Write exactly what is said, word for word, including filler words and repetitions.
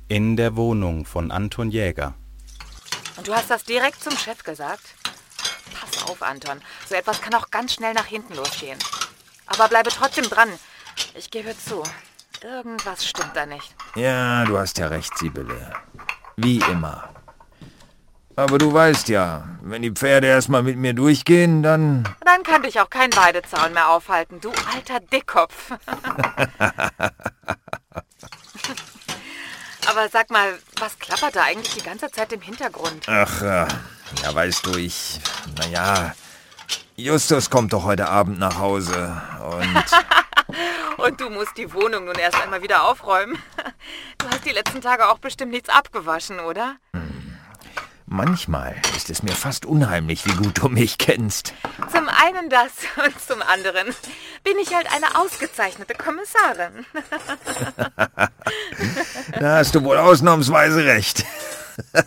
In der Wohnung von Anton Jäger. Und du hast das direkt zum Chef gesagt? Pass auf, Anton. So etwas kann auch ganz schnell nach hinten losgehen. Aber bleibe trotzdem dran. Ich gebe zu, irgendwas stimmt da nicht. Ja, du hast ja recht, Sibylle. Wie immer. Aber du weißt ja, wenn die Pferde erstmal mit mir durchgehen, dann... Dann kann dich auch kein Weidezaun mehr aufhalten, du alter Dickkopf. Aber sag mal, was klappert da eigentlich die ganze Zeit im Hintergrund? Ach, äh, ja, weißt du, ich... Naja, Justus kommt doch heute Abend nach Hause und... Und du musst die Wohnung nun erst einmal wieder aufräumen. Du hast die letzten Tage auch bestimmt nichts abgewaschen, oder? Hm. Manchmal ist es mir fast unheimlich, wie gut du mich kennst. Zum einen das und zum anderen bin ich halt eine ausgezeichnete Kommissarin. Da hast du wohl ausnahmsweise recht.